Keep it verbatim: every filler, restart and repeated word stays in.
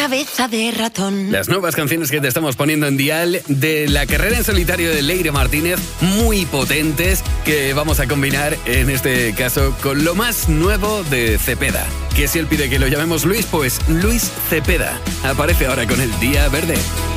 cabeza de ratón. Las nuevas canciones que te estamos poniendo en dial de la carrera en solitario de Leire Martínez, muy potentes, que vamos a combinar en este caso con lo más nuevo de Cepeda. Que si él pide que lo llamemos Luis, pues Luis Cepeda. Aparece ahora con el Día Verde.